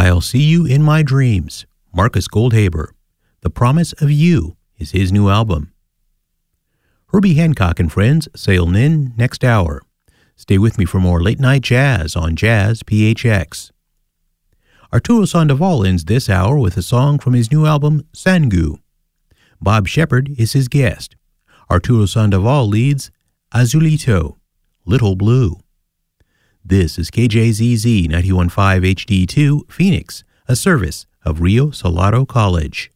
I'll See You in My Dreams, Marcus Goldhaber. The Promise of You is his new album. Herbie Hancock and friends sailing in next hour. Stay with me for more late night jazz on Jazz PHX. Arturo Sandoval ends this hour with a song from his new album, Sangu. Bob Shepard is his guest. Arturo Sandoval leads Azulito, Little Blue. This is KJZZ 91.5 HD2, Phoenix, a service of Rio Salado College.